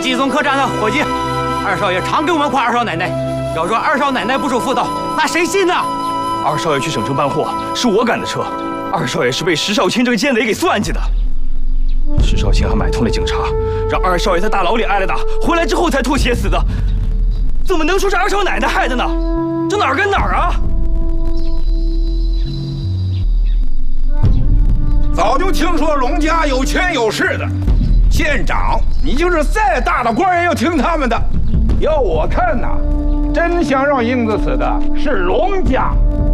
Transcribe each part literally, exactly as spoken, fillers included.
冀总客栈的伙计，二少爷常给我们夸二少奶奶。要说二少奶奶不守妇道，那谁信呢？ 二少爷去省城办货，是我赶的车。二少爷是被石少卿这个奸贼给算计的。石少卿还买通了警察，让二少爷在大牢里挨了打，回来之后才吐血死的。怎么能说是二少奶奶害的呢？这哪儿跟哪儿啊？ 早就听说龙家有权有势的，县长，你就是再大的官也要听他们的。要我看呐，真想让英子死的是龙家。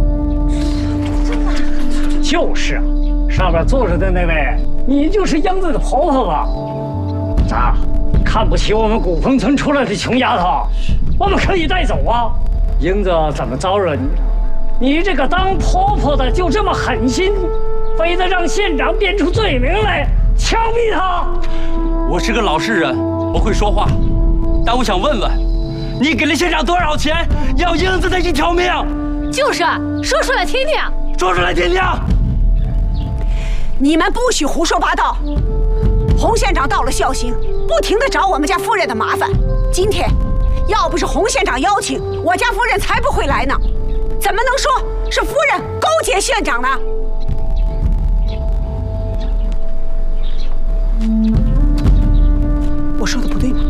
就是啊，上面坐着的那位，你就是英子的婆婆吧？咋，看不起我们古风村出来的穷丫头？我们可以带走啊。英子怎么招惹你？你这个当婆婆的就这么狠心？非得让县长编出罪名来枪毙他！ 我是个老实人，不会说话，但我想问问，你给了县长多少钱，要英子的一条命？ 就是，说出来听听。 说出来听听。 你们不许胡说八道！洪县长到了孝兴，不停地找我们家夫人的麻烦。今天，要不是洪县长邀请，我家夫人才不会来呢。怎么能说是夫人勾结县长呢？我说的不对吗？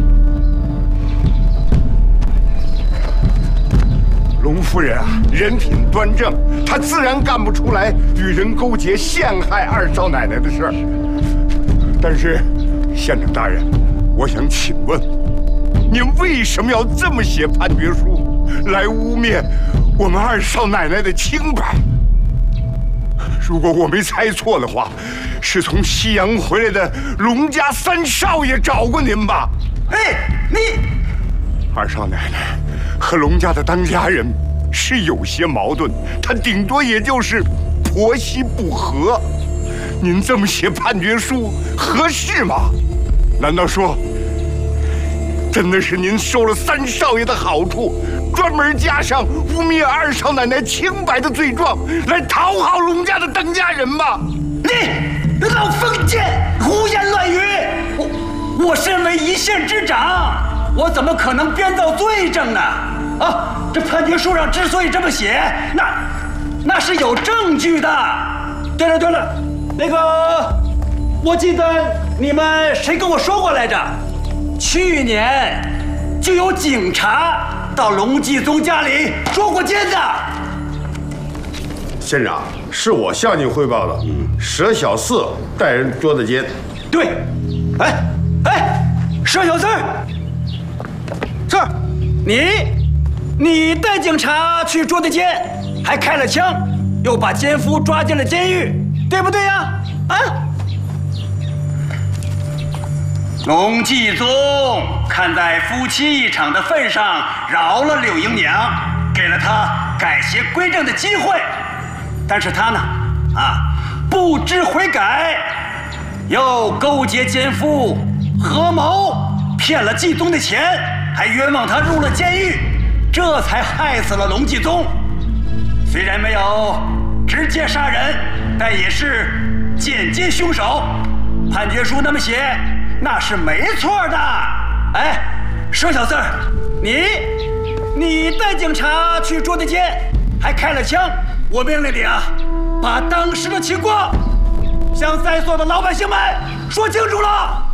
龙夫人啊，人品端正，她自然干不出来与人勾结陷害二少奶奶的事儿。但是，县长大人，我想请问，您为什么要这么写判决书，来污蔑我们二少奶奶的清白？如果我没猜错的话，是从西洋回来的龙家三少爷找过您吧？哎，你二少奶奶和龙家的当家人是有些矛盾，他顶多也就是婆媳不和。您这么写判决书合适吗？难道说真的是您受了三少爷的好处，专门加上污蔑二少奶奶清白的罪状，来讨好龙家的当家人吗？ 你老封建，胡言乱语！我我身为一县之长，我怎么可能编造罪证呢？啊，这判决书上之所以这么写，那那是有证据的。对了对了，那个，我记得你们谁跟我说过来着？去年就有警察到龙继宗家里捉过奸的。 县长，是我向您汇报的，佘小四带人捉的奸。 对，哎哎，佘小四，是，你你带警察去捉的奸，还开了枪，又把奸夫抓进了监狱，对不对呀？啊？龙继宗看在夫妻一场的份上，饶了柳英娘，给了她改邪归正的机会。但是他呢，啊，不知悔改，又勾结奸夫，合谋骗了继宗的钱，还冤枉他入了监狱，这才害死了龙继宗。虽然没有直接杀人，但也是间接凶手。判决书那么写，那是没错的。哎，佘小四儿，你你带警察去捉的奸，还开了枪。我命令你啊，把当时的情况向在座的老百姓们说清楚了。